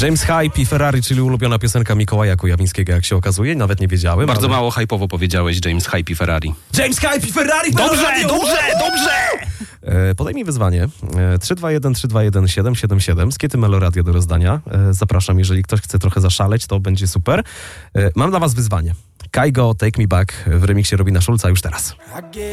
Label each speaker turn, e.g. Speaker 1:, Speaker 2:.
Speaker 1: James Hype i Ferrari, czyli ulubiona piosenka Mikołaja Kujawińskiego, jak się okazuje. Nawet nie wiedziałem.
Speaker 2: Bardzo mało hype'owo powiedziałeś James Hype i Ferrari.
Speaker 1: James Hype i Ferrari!
Speaker 2: Dobrze!
Speaker 1: Podaj mi wyzwanie. 321-321-777. Skiety Meloradio do rozdania. Zapraszam, jeżeli ktoś chce trochę zaszaleć, to będzie super. Mam dla was wyzwanie. Kaigo, Take Me Back w remiksie Robina Schulza już teraz.